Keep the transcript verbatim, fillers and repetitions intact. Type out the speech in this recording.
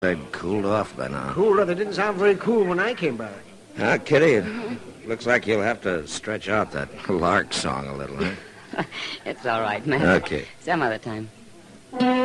I'd cooled off by now. Cooler? They didn't sound very cool when I came by. Ah, Kitty, it looks like you'll have to stretch out that lark song a little, huh? It's all right, man. Okay. Some other time.